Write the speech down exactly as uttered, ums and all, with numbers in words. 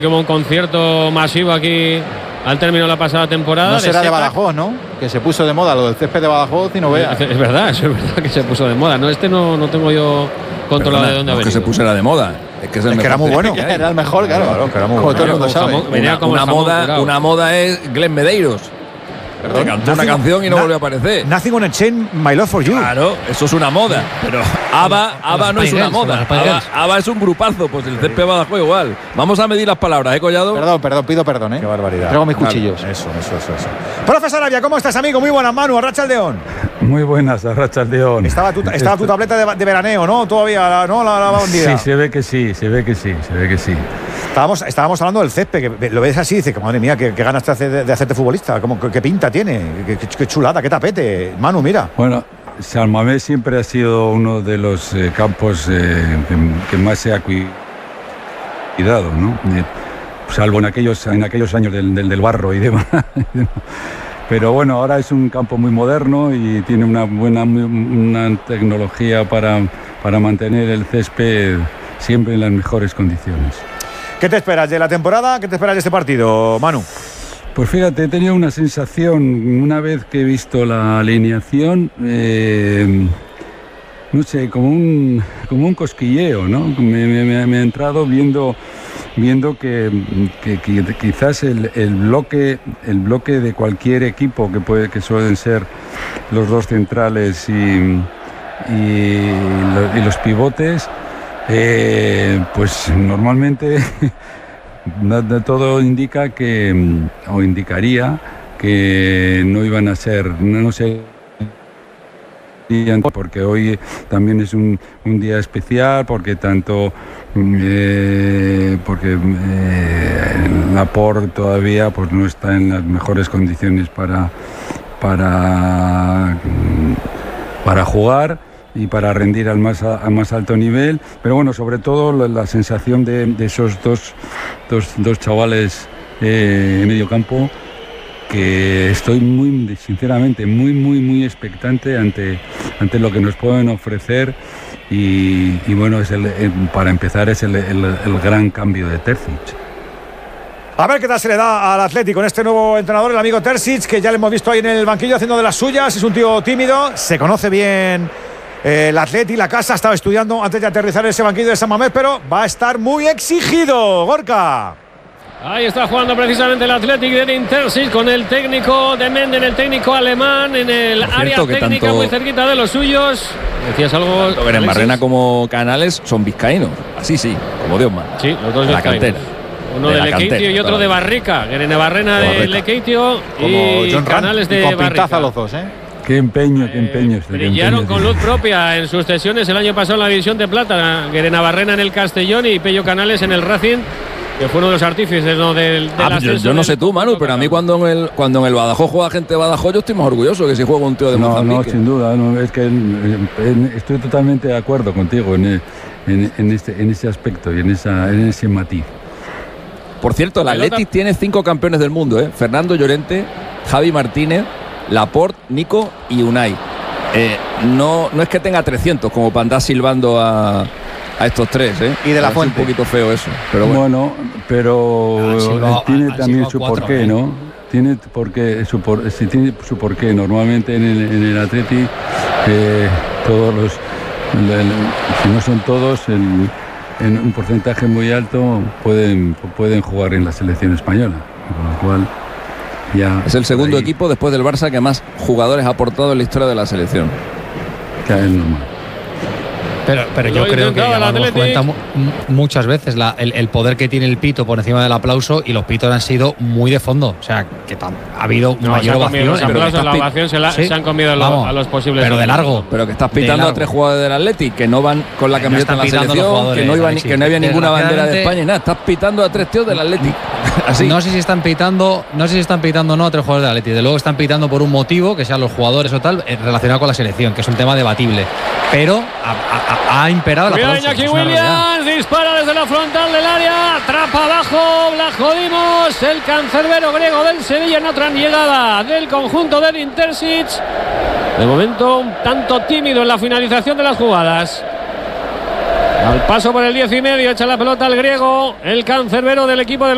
como un concierto masivo aquí al término de la pasada temporada. No será de, de Badajoz, ¿no? Que se puso de moda lo del césped de Badajoz y no veas. Es, es verdad, eso es verdad que se puso de moda. No, este no, no tengo yo controlado. Perdona, de dónde no ha es venido. que se pusiera de moda. Es que, es el es que era muy bueno. Era el mejor, claro. claro que era muy bueno. Todo el mundo sabe. Jamón, una, como una, jamón, moda, una moda es Glenn Medeiros. Perdón, cantó una canción y no volvió a aparecer. Nothing on a Chain, My Love for You. Claro, eso es una moda. Pero ABBA, ABBA no es una moda. ABBA, ABBA es un grupazo. Pues el césped Badajoz igual. Vamos a medir las palabras, ¿eh, Collado? Perdón, perdón, pido perdón, ¿eh? Qué barbaridad. Traigo mis cuchillos. Claro, eso, eso, eso, eso. Profesor Arabia, ¿cómo estás, amigo? Muy buenas, Manu, Arrachaldeón. Muy buenas, Arrachaldeón. Estaba tu, estaba tu tableta de, de veraneo, ¿no? Todavía, ¿no? La, la bandida. Sí, se ve que sí, se ve que sí, se ve que sí. Estábamos, estábamos hablando del césped, que lo ves así y dices, que madre mía, qué, qué ganas te hace de, de hacerte futbolista, como, qué pinta tiene, qué, qué, qué chulada, qué tapete. Manu, mira. Bueno, San Mamés siempre ha sido uno de los eh, campos eh, que, que más se ha cuidado, ¿no? Eh, salvo en aquellos, en aquellos años del, del, del barro y demás. Pero bueno, ahora es un campo muy moderno y tiene una buena una tecnología para, para mantener el césped siempre en las mejores condiciones. ¿Qué te esperas de la temporada? ¿Qué te esperas de este partido, Manu? Pues fíjate, he tenido una sensación, una vez que he visto la alineación, eh, no sé, como un, como un cosquilleo, ¿no? Me, me, me ha entrado viendo, viendo que, que, que quizás el, el, bloque, el bloque de cualquier equipo, que, puede, que suelen ser los dos centrales y, y, lo, y los pivotes, eh, pues normalmente... todo indica que, o indicaría que no iban a ser, no, no sé, porque hoy también es un, un día especial, porque tanto, eh, porque eh, Laporte todavía pues no está en las mejores condiciones para, para, para jugar y para rendir al más, a, a más alto nivel, pero bueno, sobre todo la, la sensación de, de esos dos, dos, dos chavales eh, en medio campo, que estoy muy, sinceramente, muy, muy, muy expectante ante, ante lo que nos pueden ofrecer y, y bueno, es el, el, para empezar es el, el, el gran cambio de Terzic. A ver qué tal se le da al Atlético con este nuevo entrenador, el amigo Terzic, que ya le hemos visto ahí en el banquillo haciendo de las suyas. Es un tío tímido, se conoce bien eh, el Atleti, la casa. Estaba estudiando antes de aterrizar en ese banquillo de San Mamés, pero va a estar muy exigido. Gorka. Ahí está jugando precisamente el Athletic de Edin Terzic con el técnico de Menden, el técnico alemán en el cierto, área técnica tanto, muy cerquita de los suyos. ¿Decías algo? Tanto Guerenbarrena como Canales son vizcaínos. Así sí, como Dios manda. Sí, los dos la cantera. Uno de, de Lekeitio y otro de Barrica. Guerenbarrena de Lekeitio y John Canales de con Barrica. Pintaza los dos, ¿eh? Qué empeño, qué empeño. Eh, brillaron empeño, con luz propia en sus sesiones el año pasado en la división de plata. Guerenbarrena en el Castellón y Pello Canales en el Racing, que fue uno de los artífices, ¿no? del, del ah, yo, yo no sé tú, Manu, pero a mí cuando en el cuando en el Badajoz juega gente de Badajoz, yo estoy más orgulloso que si juega un tío de no, Mozambique. No, sin duda, no, es que en, en, estoy totalmente de acuerdo contigo en, en, en, este, en ese aspecto y en, esa, en ese matiz. Por cierto, el Athletic tiene cinco campeones del mundo, ¿eh? Fernando Llorente, Javi Martínez, Laporte, Nico y Unai. Eh, no, no es que tenga trescientos como para andar silbando a... a estos tres, ¿eh? Y de la Fuente. Es un poquito feo eso, pero bueno. Bueno, pero ah, silbado, tiene ah, también su cuatro, porqué, ¿eh? ¿No? Tiene porqué, su por, sí, tiene su porqué. Normalmente en el, en el Atleti, eh, todos los, el, el, si no son todos, el, en un porcentaje muy alto pueden, pueden jugar en la selección española, con lo cual ya... Es el segundo ahí. equipo después del Barça que más jugadores ha aportado en la historia de la selección. Que es normal. Pero, pero yo creo que ya lo hemos comentado muchas veces, la, el, el poder que tiene el pito por encima del aplauso, y los pitos han sido muy de fondo. O sea, que tam, ha habido no, mayor ovación. Los aplausos, la ovación se, la, ¿sí? se han comido Vamos, a los posibles. Pero de largo. Pero que estás pitando a tres jugadores del Athletic que no van con la que camiseta no en la selección, que no, iban, que no había ninguna bandera de España y nada. Estás pitando a tres tíos del Athletic. Así. No sé si están pitando, no sé si están pitando o no a tres jugadores del Athletic. De luego están pitando por un motivo, que sean los jugadores o tal, relacionado con la selección, que es un tema debatible. Pero ha, ha, ha imperado la Cuidado, Iñaki Williams, dispara desde la frontal del área, atrapa abajo, Blajo Dimos, el cancerbero griego del Sevilla en otra llegada del conjunto de Edin Terzic. De momento un tanto tímido en la finalización de las jugadas. Al paso por el diez y medio, echa la pelota al griego, el cancerbero del equipo del